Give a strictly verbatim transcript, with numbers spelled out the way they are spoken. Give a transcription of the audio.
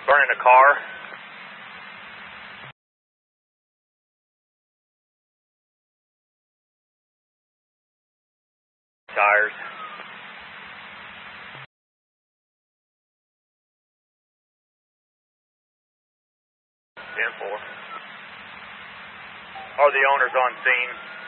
burning a car. Tires. ten four. Are the owners on scene?